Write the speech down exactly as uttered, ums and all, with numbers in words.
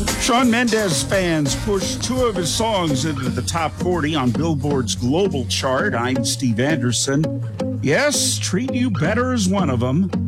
Shawn Mendes fans pushed two of his songs into the top forty on Billboard's global chart. I'm Steve Anderson. Yes, Treat You Better is one of them.